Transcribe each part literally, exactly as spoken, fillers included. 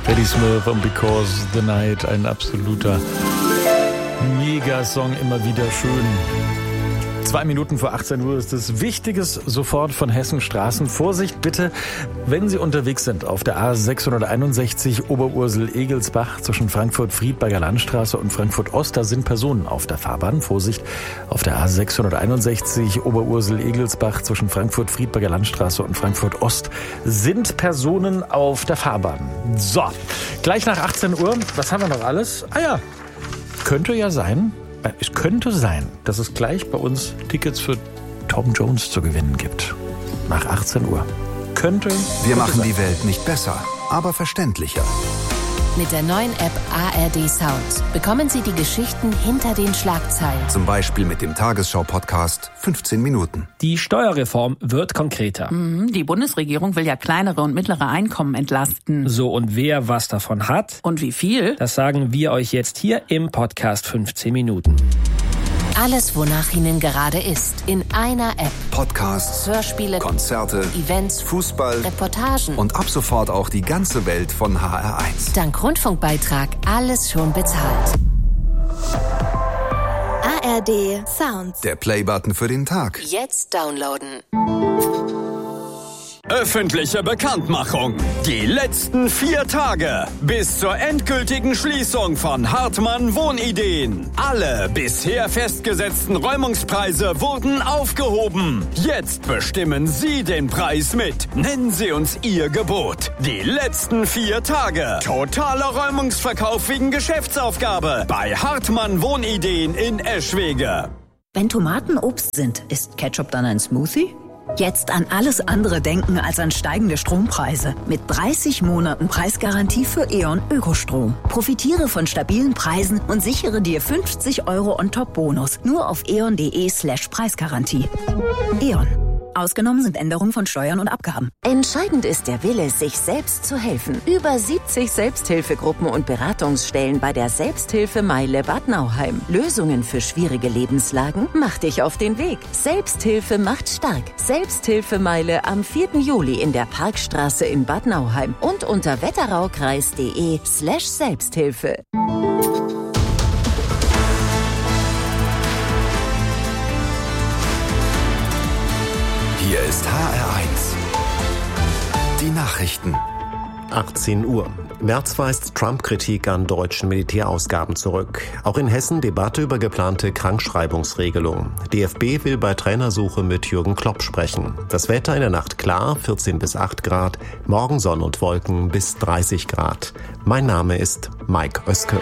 Patti Smith und Because the Night, ein absoluter Megasong, immer wieder schön. Zwei Minuten vor achtzehn Uhr ist es Wichtiges sofort von Hessen Straßen. Vorsicht bitte, wenn Sie unterwegs sind auf der A sechshunderteinundsechzig Oberursel-Egelsbach zwischen Frankfurt-Friedberger Landstraße und Frankfurt-Ost. Da sind Personen auf der Fahrbahn. Vorsicht, auf der A sechshunderteinundsechzig Oberursel-Egelsbach zwischen Frankfurt-Friedberger Landstraße und Frankfurt-Ost sind Personen auf der Fahrbahn. So, gleich nach achtzehn Uhr, was haben wir noch alles? Ah ja, könnte ja sein, Es könnte sein, dass es gleich bei uns Tickets für Tom Jones zu gewinnen gibt. Nach achtzehn Uhr. Könnte. Wir machen sein. Die Welt nicht besser, aber verständlicher. Mit der neuen App A R D Sound bekommen Sie die Geschichten hinter den Schlagzeilen. Zum Beispiel mit dem Tagesschau-Podcast fünfzehn Minuten. Die Steuerreform wird konkreter. Mhm, die Bundesregierung will ja kleinere und mittlere Einkommen entlasten. So, und wer was davon hat? Und wie viel? Das sagen wir euch jetzt hier im Podcast fünfzehn Minuten. Alles, wonach Ihnen gerade ist, in einer App. Podcasts, Hörspiele, Konzerte, Events, Fußball Reportagen und ab sofort auch die ganze Welt von H R eins. Dank Rundfunkbeitrag alles schon bezahlt. A R D Sound. Der Playbutton für den Tag. Jetzt downloaden. Öffentliche Bekanntmachung. Die letzten vier Tage bis zur endgültigen Schließung von Hartmann Wohnideen. Alle bisher festgesetzten Räumungspreise wurden aufgehoben. Jetzt bestimmen Sie den Preis mit. Nennen Sie uns Ihr Gebot. Die letzten vier Tage. Totaler Räumungsverkauf wegen Geschäftsaufgabe bei Hartmann Wohnideen in Eschwege. Wenn Tomaten Obst sind, ist Ketchup dann ein Smoothie? Jetzt an alles andere denken als an steigende Strompreise. Mit dreißig Monaten Preisgarantie für E.ON Ökostrom. Profitiere von stabilen Preisen und sichere dir fünfzig Euro On-Top-Bonus. Nur auf eon.de slash Preisgarantie. E.ON. Ausgenommen sind Änderungen von Steuern und Abgaben. Entscheidend ist der Wille, sich selbst zu helfen. Über siebzig Selbsthilfegruppen und Beratungsstellen bei der Selbsthilfemeile Bad Nauheim. Lösungen für schwierige Lebenslagen? Mach dich auf den Weg. Selbsthilfe macht stark. Selbsthilfemeile am vierten Juli in der Parkstraße in Bad Nauheim und unter wetteraukreis.de slash Selbsthilfe. Hier ist H R eins. Die Nachrichten. achtzehn Uhr. Merz weist Trump-Kritik an deutschen Militärausgaben zurück. Auch in Hessen Debatte über geplante Krankschreibungsregelung. D F B will bei Trainersuche mit Jürgen Klopp sprechen. Das Wetter in der Nacht klar, vierzehn bis acht Grad. Morgen Sonne und Wolken bis dreißig Grad. Mein Name ist Mike Oeske.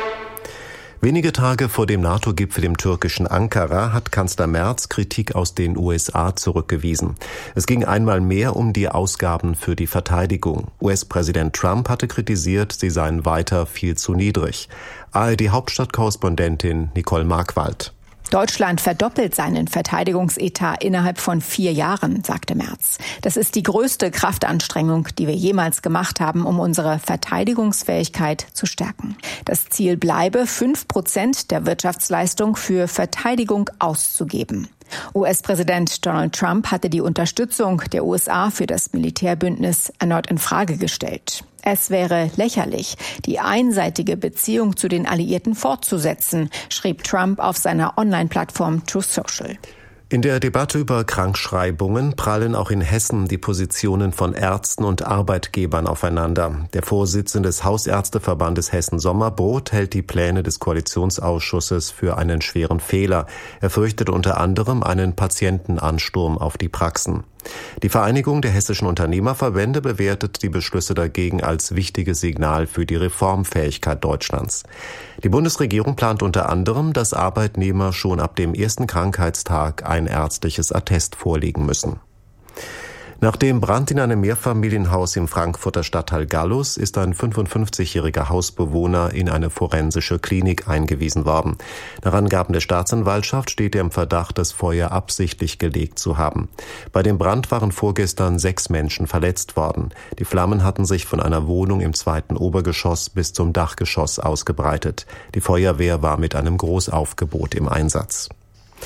Wenige Tage vor dem NATO-Gipfel im türkischen Ankara hat Kanzler Merz Kritik aus den U S A zurückgewiesen. Es ging einmal mehr um die Ausgaben für die Verteidigung. U S-Präsident Trump hatte kritisiert, sie seien weiter viel zu niedrig. A R D-Hauptstadtkorrespondentin Nicole Markwald. Deutschland verdoppelt seinen Verteidigungsetat innerhalb von vier Jahren, sagte Merz. Das ist die größte Kraftanstrengung, die wir jemals gemacht haben, um unsere Verteidigungsfähigkeit zu stärken. Das Ziel bleibe, fünf Prozent der Wirtschaftsleistung für Verteidigung auszugeben. U S-Präsident Donald Trump hatte die Unterstützung der U S A für das Militärbündnis erneut in Frage gestellt. Es wäre lächerlich, die einseitige Beziehung zu den Alliierten fortzusetzen, schrieb Trump auf seiner Online-Plattform Truth Social. In der Debatte über Krankschreibungen prallen auch in Hessen die Positionen von Ärzten und Arbeitgebern aufeinander. Der Vorsitzende des Hausärzteverbandes Hessen Sommerbrot hält die Pläne des Koalitionsausschusses für einen schweren Fehler. Er fürchtet unter anderem einen Patientenansturm auf die Praxen. Die Vereinigung der hessischen Unternehmerverbände bewertet die Beschlüsse dagegen als wichtiges Signal für die Reformfähigkeit Deutschlands. Die Bundesregierung plant unter anderem, dass Arbeitnehmer schon ab dem ersten Krankheitstag ein ärztliches Attest vorlegen müssen. Nach dem Brand in einem Mehrfamilienhaus im Frankfurter Stadtteil Gallus ist ein fünfundfünfzigjähriger Hausbewohner in eine forensische Klinik eingewiesen worden. Nach Angaben der Staatsanwaltschaft steht er im Verdacht, das Feuer absichtlich gelegt zu haben. Bei dem Brand waren vorgestern sechs Menschen verletzt worden. Die Flammen hatten sich von einer Wohnung im zweiten Obergeschoss bis zum Dachgeschoss ausgebreitet. Die Feuerwehr war mit einem Großaufgebot im Einsatz.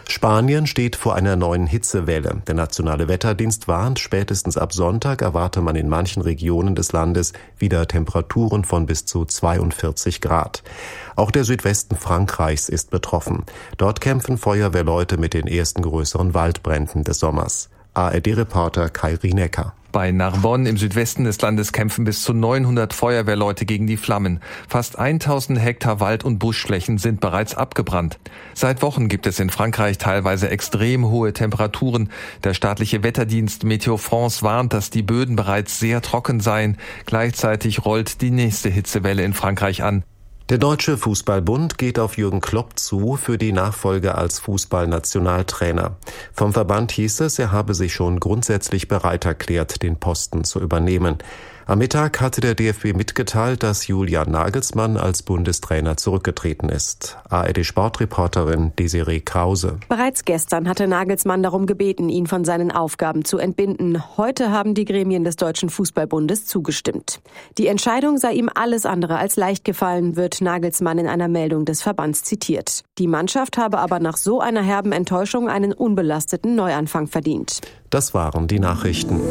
Spanien steht vor einer neuen Hitzewelle. Der nationale Wetterdienst warnt, spätestens ab Sonntag erwarte man in manchen Regionen des Landes wieder Temperaturen von bis zu zweiundvierzig Grad. Auch der Südwesten Frankreichs ist betroffen. Dort kämpfen Feuerwehrleute mit den ersten größeren Waldbränden des Sommers. A R D-Reporter Kai Rienecker. Bei Narbonne im Südwesten des Landes kämpfen bis zu neunhundert Feuerwehrleute gegen die Flammen. Fast tausend Hektar Wald- und Buschflächen sind bereits abgebrannt. Seit Wochen gibt es in Frankreich teilweise extrem hohe Temperaturen. Der staatliche Wetterdienst Météo France warnt, dass die Böden bereits sehr trocken seien. Gleichzeitig rollt die nächste Hitzewelle in Frankreich an. Der Deutsche Fußballbund geht auf Jürgen Klopp zu für die Nachfolge als Fußballnationaltrainer. Vom Verband hieß es, er habe sich schon grundsätzlich bereit erklärt, den Posten zu übernehmen. Am Mittag hatte der D F B mitgeteilt, dass Julian Nagelsmann als Bundestrainer zurückgetreten ist. A R D-Sportreporterin Desiree Krause. Bereits gestern hatte Nagelsmann darum gebeten, ihn von seinen Aufgaben zu entbinden. Heute haben die Gremien des Deutschen Fußballbundes zugestimmt. Die Entscheidung sei ihm alles andere als leicht gefallen, wird Nagelsmann in einer Meldung des Verbands zitiert. Die Mannschaft habe aber nach so einer herben Enttäuschung einen unbelasteten Neuanfang verdient. Das waren die Nachrichten.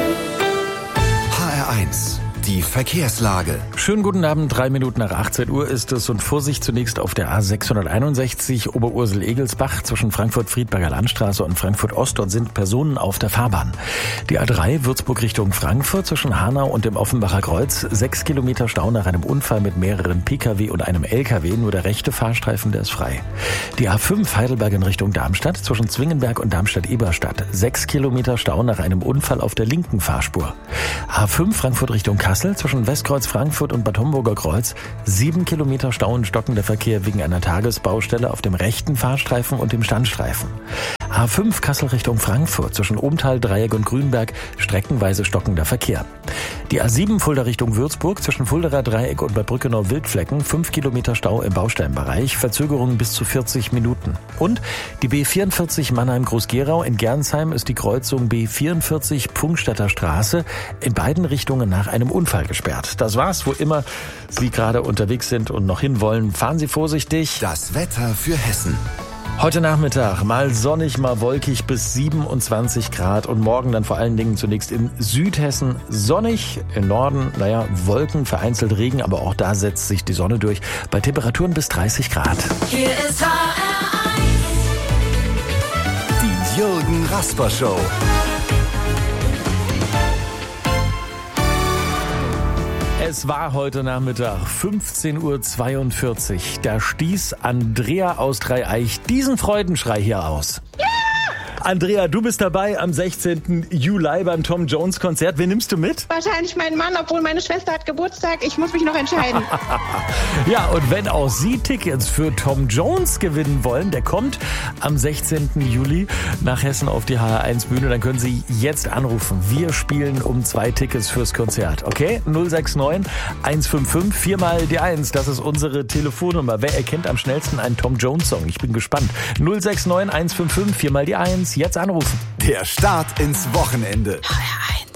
H R eins. Die Verkehrslage. Schönen guten Abend, drei Minuten nach achtzehn Uhr ist es und Vorsicht zunächst auf der A sechshunderteinundsechzig Oberursel-Egelsbach zwischen Frankfurt-Friedberger Landstraße und Frankfurt-Ost. Dort sind Personen auf der Fahrbahn. Die A drei Würzburg Richtung Frankfurt zwischen Hanau und dem Offenbacher Kreuz. Sechs Kilometer Stau nach einem Unfall mit mehreren Pkw und einem L K W. Nur der rechte Fahrstreifen, der ist frei. Die A fünf Heidelberg in Richtung Darmstadt zwischen Zwingenberg und Darmstadt-Eberstadt. Sechs Kilometer Stau nach einem Unfall auf der linken Fahrspur. A fünf Frankfurt Richtung Kassel zwischen Westkreuz Frankfurt und Bad Homburger Kreuz. Sieben Kilometer Stau und stockender Verkehr wegen einer Tagesbaustelle auf dem rechten Fahrstreifen und dem Standstreifen. A fünf Kassel Richtung Frankfurt zwischen Ohmtal, Dreieck und Grünberg streckenweise stockender Verkehr. Die A sieben Fulda Richtung Würzburg zwischen Fulderer Dreieck und Bad Brückenau-Wildflecken. Fünf Kilometer Stau im Bausteinbereich, Verzögerungen bis zu vierzig Minuten. Und die B vierundvierzig Mannheim-Groß-Gerau in Gernsheim ist die Kreuzung B vierundvierzig Pfungstädter Straße in beiden Richtungen nach einem Unfall gesperrt. Das war's, wo immer Sie gerade unterwegs sind und noch hinwollen. Fahren Sie vorsichtig. Das Wetter für Hessen. Heute Nachmittag mal sonnig, mal wolkig bis siebenundzwanzig Grad und morgen dann vor allen Dingen zunächst in Südhessen sonnig, im Norden, naja, Wolken, vereinzelt Regen, aber auch da setzt sich die Sonne durch bei Temperaturen bis dreißig Grad. Hier ist H R eins. Die Jürgen Rasper Show. Es war heute Nachmittag fünfzehn Uhr zweiundvierzig. Da stieß Andrea aus Dreieich diesen Freudenschrei hier aus. Ja! Andrea, du bist dabei am sechzehnten Juli beim Tom Jones Konzert. Wen nimmst du mit? Wahrscheinlich meinen Mann, obwohl meine Schwester hat Geburtstag. Ich muss mich noch entscheiden. Ja, und wenn auch Sie Tickets für Tom Jones gewinnen wollen, der kommt am sechzehnten Juli nach Hessen auf die H R eins Bühne, dann können Sie jetzt anrufen. Wir spielen um zwei Tickets fürs Konzert. Okay? null sechs neun eins fünf fünf vier mal die eins. Das ist unsere Telefonnummer. Wer erkennt am schnellsten einen Tom Jones Song? Ich bin gespannt. null sechs neun eins fünf fünf vier mal die eins. Jetzt anrufen. Der Start ins Wochenende. H R